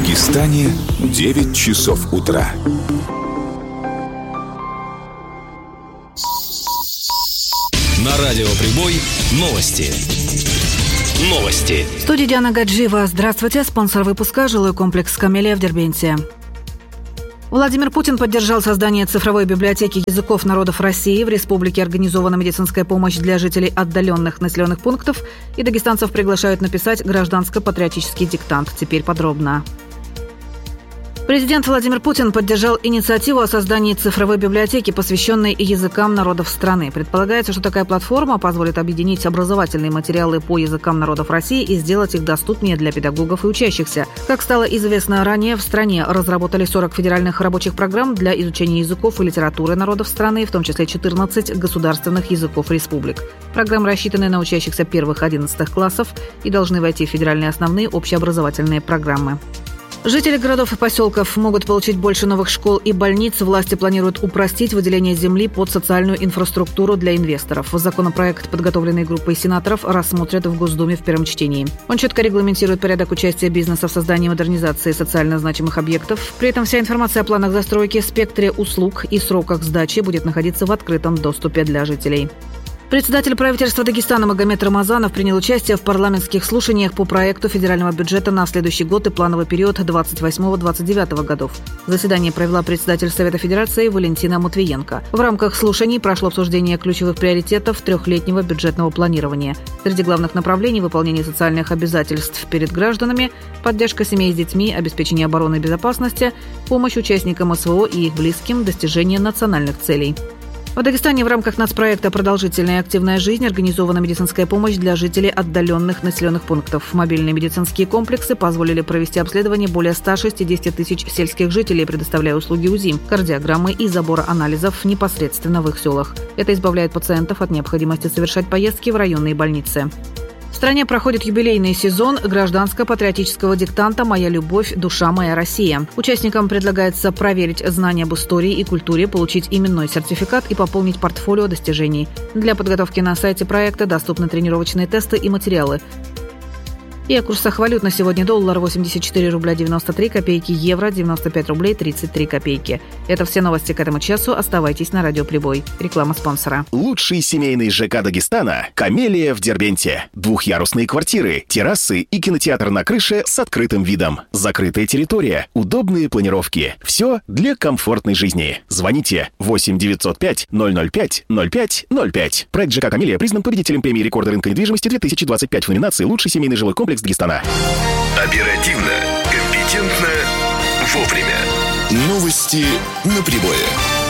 Дагестане 9 часов утра. На радио Прибой новости. В студии Диана Гаджиева. Здравствуйте. Спонсор выпуска — жилой комплекс «Камелия» в Дербенте. Владимир Путин поддержал создание цифровой библиотеки языков народов России. В республике организована медицинская помощь для жителей отдаленных населенных пунктов, и дагестанцев приглашают написать гражданско-патриотический диктант. Теперь подробно. Президент Владимир Путин поддержал инициативу о создании цифровой библиотеки, посвященной языкам народов страны. Предполагается, что такая платформа позволит объединить образовательные материалы по языкам народов России и сделать их доступнее для педагогов и учащихся. Как стало известно ранее, в стране разработали 40 федеральных рабочих программ для изучения языков и литературы народов страны, в том числе 14 государственных языков республик. Программы рассчитаны на учащихся 1-11 классов и должны войти в федеральные основные общеобразовательные программы. Жители городов и поселков могут получить больше новых школ и больниц. Власти планируют упростить выделение земли под социальную инфраструктуру для инвесторов. Законопроект, подготовленный группой сенаторов, рассмотрят в Госдуме в первом чтении. Он четко регламентирует порядок участия бизнеса в создании и модернизации социально значимых объектов. При этом вся информация о планах застройки, спектре услуг и сроках сдачи будет находиться в открытом доступе для жителей. Председатель правительства Дагестана Магомед Рамазанов принял участие в парламентских слушаниях по проекту федерального бюджета на следующий год и плановый период 28-29 годов. Заседание провела председатель Совета Федерации Валентина Матвиенко. В рамках слушаний прошло обсуждение ключевых приоритетов трехлетнего бюджетного планирования. Среди главных направлений — выполнение социальных обязательств перед гражданами, поддержка семей с детьми, обеспечение обороны и безопасности, помощь участникам СВО и их близким, достижение национальных целей. В Дагестане в рамках нацпроекта «Продолжительная и активная жизнь» организована медицинская помощь для жителей отдаленных населенных пунктов. Мобильные медицинские комплексы позволили провести обследование более 160 тысяч сельских жителей, предоставляя услуги УЗИ, кардиограммы и забора анализов непосредственно в их селах. Это избавляет пациентов от необходимости совершать поездки в районные больницы. В стране проходит юбилейный сезон гражданско-патриотического диктанта «Моя любовь, душа моя Россия». Участникам предлагается проверить знания об истории и культуре, получить именной сертификат и пополнить портфолио достижений. Для подготовки на сайте проекта доступны тренировочные тесты и материалы. И о курсах валют на сегодня: доллар 84 рубля 93 копейки, евро 95 рублей 33 копейки. Это все новости к этому часу. Оставайтесь на радио Прибой. Реклама спонсора. Лучший семейный ЖК Дагестана — «Камелия» в Дербенте. Двухъярусные квартиры, террасы и кинотеатр на крыше с открытым видом. Закрытая территория, удобные планировки. Все для комфортной жизни. Звоните 8 905 005 05 05. Проект ЖК «Камелия» признан победителем премии рекорда рынка недвижимости 2025 в номинации «Лучший семейный жилой комплекс Дагестана». Оперативно, компетентно, вовремя. Новости на Прибое.